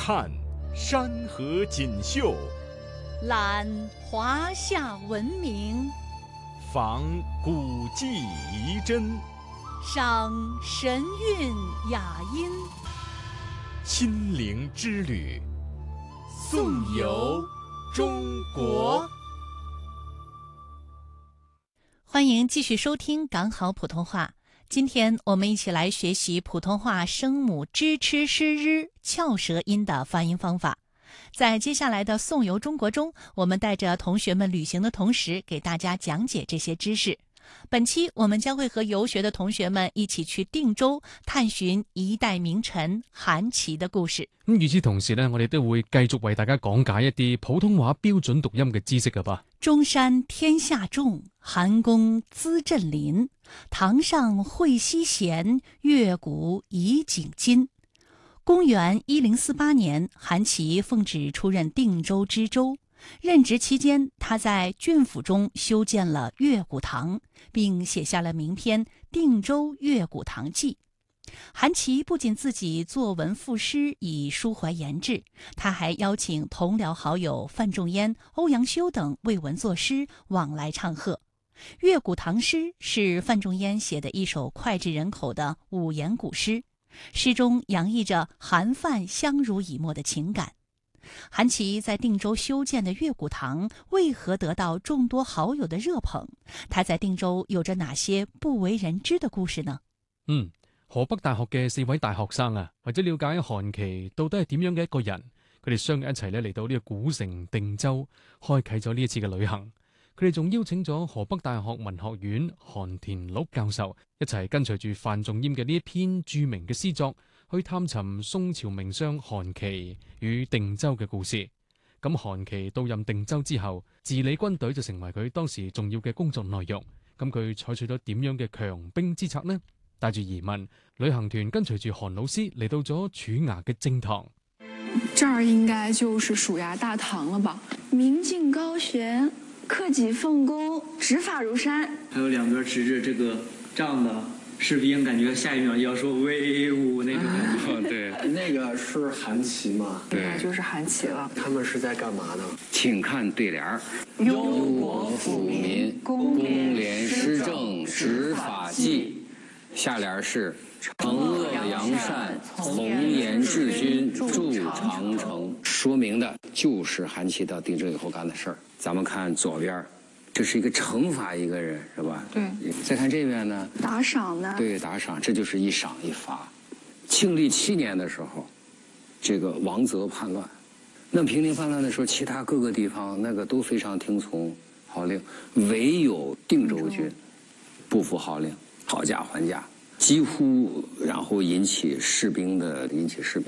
看山河锦绣， 览华夏文明， 访古迹遗珍， 赏神韵雅音。 心灵之旅，颂游中国。 欢迎继续收听港好普通话。今天我们一起来学习普通话声母支吃诗日翘舌音的发音方法。在接下来的颂游中国中，我们带着同学们旅行的同时，给大家讲解这些知识。本期我们将会和游学的同學們一起去定州探尋一代名臣韓琦的故事。 與此同時呢，我哋都會繼續為大家講解一啲普通話標準讀音嘅知識㗎噃。 中山天下重，韓公資震林。堂上會稽賢，樂鼓以景金。公元1048年，韓琦奉旨出任定州知州。任职期間，他在郡府中修建了樂鼓堂，並寫下了名篇《定州樂鼓堂記》。韓琦不僅自己作文賦詩以抒懷研志，他還邀請同僚好友范仲淹、歐陽修等為文作詩，往來唱和。樂鼓堂詩是范仲淹寫的一首膾炙人口的五言古詩，詩中洋溢着韓范相濡以沫的情感。韓琦在定州修建的樂鼓堂為何得到眾多好友的熱捧？他在定州有着哪些不為人知的故事呢？ 河北大學嘅4位大學生啊，為咗了解韓琦到底係點樣嘅一個人，佢哋相約一齊嚟到呢個古城定州，開啟咗呢一次嘅旅行。佢哋仲邀請咗河北大學文學院韓田祿教授一齊跟隨住范仲淹嘅呢一篇著名嘅詩作，去探尋宋朝名商韓琦與定州嘅故事。咁韓琦到任定州之後，治理軍隊就成為佢當時重要嘅工作內容。咁佢採取咗點樣嘅強兵之策呢？帶住疑問，旅行團跟隨住韓老師嚟到咗署衙嘅正堂。 這兒應該就是署衙大堂了吧？明鏡高懸，克己奉公，執法如山。 還有兩邊持着這個杖的士兵，感覺下一秒就要說威武那種感覺。 對，那個是韓琦嗎？ 對，就是韓琦了。 他們是在幹嘛呢？ 請看對聯： 憂國撫民，公廉施政，執法紀。下聯是懲惡揚善，從嚴治軍，築長城。說明的就是韓琦到定州以後幹的事兒。咱們看左邊，這是一個懲罰一個人，是吧？ 對。 再看這邊呢？ 打賞呢？ 對，打賞，這就是一賞一罰。慶曆7年的時候，這個王澤叛亂，那平定叛亂的時候，其他各個地方那個都非常聽從號令，唯有定州軍不服號令，討價還價，幾乎然後引起士兵